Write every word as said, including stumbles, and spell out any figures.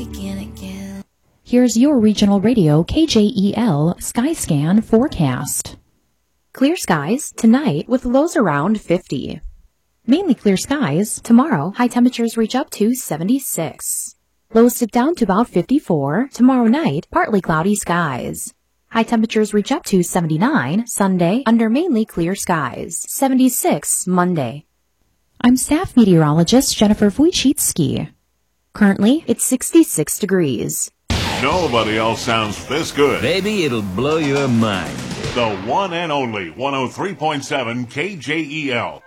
begin again. Here's your regional radio K J E L Skyscan forecast. Clear skies tonight with lows around fifty. Mainly clear skies. Tomorrow, high temperatures reach up to seventy-six. Lows dip down to about fifty-four. Tomorrow night, partly cloudy skies. High temperatures reach up to seventy-nine Sunday under mainly clear skies. seventy-six Monday. I'm staff meteorologist Jennifer Wojcicki. Currently, it's sixty-six degrees. Nobody else sounds this good. Baby, it'll blow your mind. The one and only one oh three point seven K J E L.